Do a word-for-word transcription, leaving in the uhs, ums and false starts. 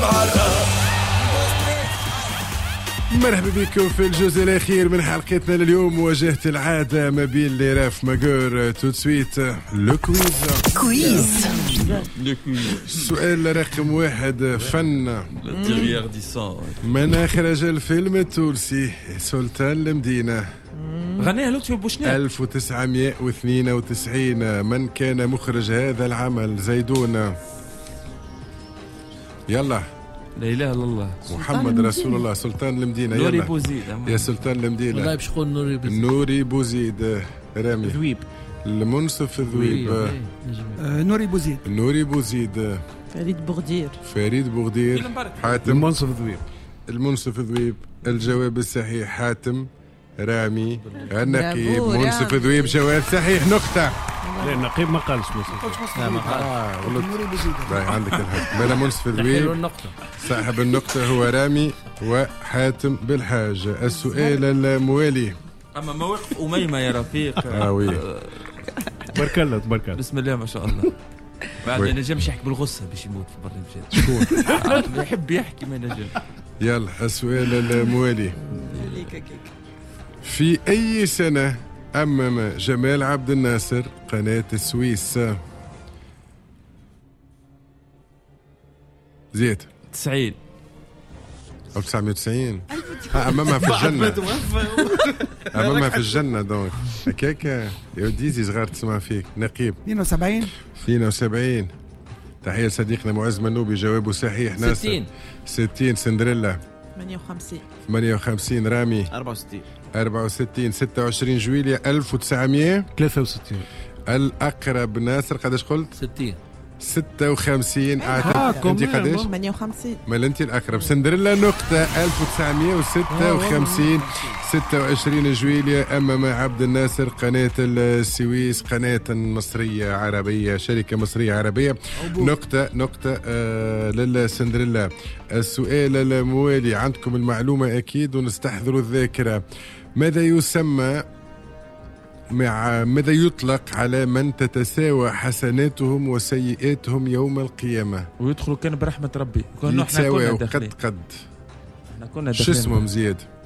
مرحبا بكم في الجزء الأخير من حلقتنا لليوم. مواجهة العادة ما بين لي راف ماغور. تو سويت لو كويز. كويز السؤال رقم واحد. فن من أخرج الفيلم التونسي سلطان المدينة؟ غنيها لطفي بوشناق. ألف وتسعمائة واثنين وتسعين. من كان مخرج هذا العمل؟ زيدون. يلا. لا اله الا الله محمد رسول الله. سلطان المدينة. نوري يلا بوزيد. يا سلطان المدينة. والله باش نقول نوري بوزيد. نوري بوزيد. رامي ذويب. المنصف ذويب. آه نوري بوزيد. نوري بوزيد. فريد بوغدير. فريد بوغدير. حاتم المنصف ذويب. المنصف ذويب. الجواب الصحيح حاتم رامي النقيب. منصف ذويب جواب صحيح. نقطة. لا النقيب ما قالش منصف. لا ما قالش. نوري بوزيد. عندك الحق. بلا منصف ذويب. صاحب النقطة هو رامي وحاتم بالحاج. السؤال الموالي. اما مواقف أميمة يا رفيق. اه وي تبارك الله تبارك الله بسم الله ما شاء الله. بعد ما نجمش يحكي بالغصة باش يموت في البرنامج. شكون يحب يحكي ما نجم. يلا السؤال الموالي. في أي سنة أمم جمال عبد الناصر قناة السويس؟ زيد. تسعين. أو تسعمائة وتسعين. أمامها في الجنة. أمامها في الجنة دونك هكاك يا وديزي صغار تسمع فيك. نقيب. اثنين وسبعين. اثنين وسبعين. تحية صديقنا معز منوبي جوابه صحيح. ناصر. ستين. ستين. سندريلا. ثمانية وخمسين. ثمانية وخمسين. رامي. أربعة وستين. أربعة وستين. ستة وعشرين. جويليا. ألف وتسعمائة ثلاثة وستين. الأقرب. ناصر قداش قلت؟ ستين. ستة وخمسين. أعتقد أنت قداش؟ ثمانية وخمسين. مال أنت الأقرب. سندريلا نقطة. ألف وتسعمائة وستة وخمسين. ستة وعشرين. جويليا أمام عبد الناصر قناة السويس قناة مصرية عربية شركة مصرية عربية. نقطة نقطة آه للسندريلا. السؤال الموالي. عندكم المعلومة أكيد ونستحضر الذاكرة. ماذا يسمى مع ماذا يطلق على من تتساوى حسناتهم وسيئاتهم يوم القيامة؟ ويدخلوا كان برحمة ربي. يتساوى قد قد. احنا كنا شو اسمهم زياد؟